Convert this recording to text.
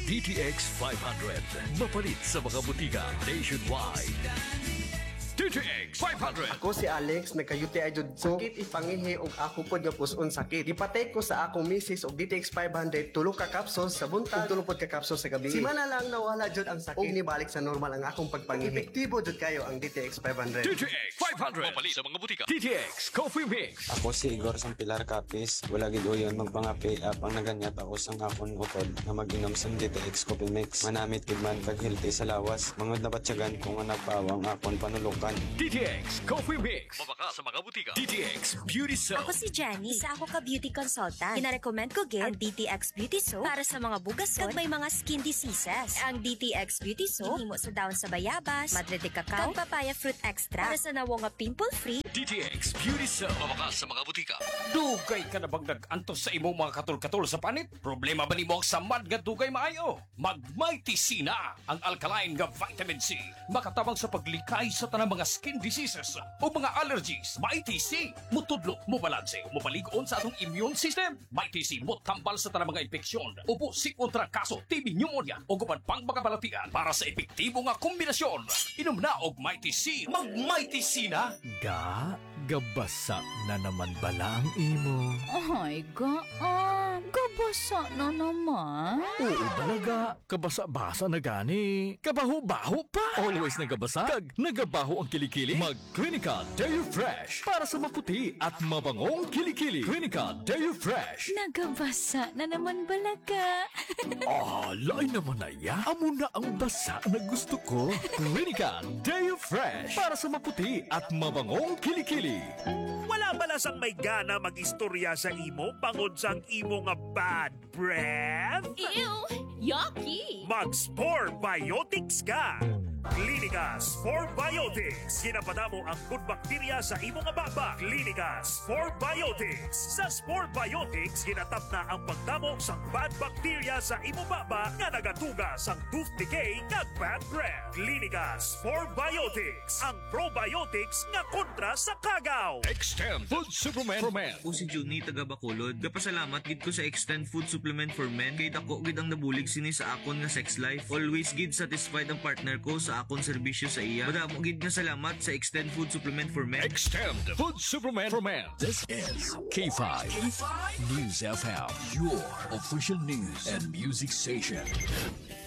DTX 500. Mapalit sa mga butika nationwide. DTX 500. Ako si Alex, nagka-UTI jud ko. Sakit ipanginhi og ako pod nga puson sakit. Ipatay ko sa akong misis og DTX 500 tulo ka capsules sa buntag, tulo pod ka capsules sa gabi. Simana lang nawala jud ang sakit. Og nibalik sa normal ang akong pagpanginhi. Epektibo jud kayo ang DTX 500. DTX 500. Mapalit sa mga butika. DTX Coffee Mix. Ako si Igor Sampilar Capis. Wala gid uyon magpangapi apang naganyat ako sang akon utod na mag-inom sa DTX Coffee Mix. Manamit gid man kag healthy sa lawas. Mangod na batyagan kung nga nagpawang akon panulukan. DTX Coffee Mix. Mabaka sa mga butika. DTX Beauty Soap. Ako si Jenny. Isa ako ka beauty consultant. Kina-recommend ko gid ang DTX Beauty Soap para sa mga bugas kag may mga skin diseases. Ang DTX Beauty Soap himo sa daon sa bayabas, madre de cacao, kag papaya fruit extra para sa nawo nga pimple-free. DTX Beauty Soap. Mabaka sa mga butika. Dugay ka na bang nag-antos sa imong mga katul-katul sa panit? Problema ba nimo ang samad nga dugay maayo? Mag-Mighty C na ang alkaline nga vitamin C. Makatabang sa paglikay sa tanang mga skin diseases o mga allergies. Mighty C mutudlo, mubalanse, mubalik-on sa atong immune system. Mighty C mutambal sa tanang mga infeksyon, ubo si kontra kaso, TB pneumonia o guban pang mga balatian para sa epektibo nga kombinasyon. Inom na og Mighty C. Mag-Mighty C na. Gabasa na naman bala ang imo. Ay, gabasa na naman. Oo balaga, kabasa-basa na gani. Kabaho-baho pa. Always nagabasa, kag nagabaho ang kilikili. Mag Clinica Deo Fresh para sa maputi at mabangong kilikili. Clinica Deo Fresh. Nagabasa na naman balaga. Lain naman na ya. Amo na ang basa na gusto ko. Clinica Deo Fresh para sa maputi at mabangong kilikili. Wala balasang may gana mag-istorya sa imo bangod sang imo nga bad breath? Ew! Yucky! Mag-Spore Biotics ka! Clinica Spore Biotics. Ginapadamo ang good bacteria sa imo nga baba. Clinica Spore Biotics. Sa Spore Biotics, ginatap na ang pagdamo sang bad bacteria sa imo baba nga nagatuga sang tooth decay kag bad breath. Clinica Spore Biotics. Ang probiotics nga kontra sa kagaw. Extend Food Supplement for Men. Ako si Juni taga Bacolod. Kapasalamat gid ko sa Extend Food Supplement for Men kay dako gid ang nabulig sini sa akon nga sex life. Always gid satisfied ang partner ko sa akon serbisyo sa iya. Madamo gid nga salamat sa Extend Food Supplement for Men. Extend Food Supplement for Men. This is K5 News FM, your official news and music station.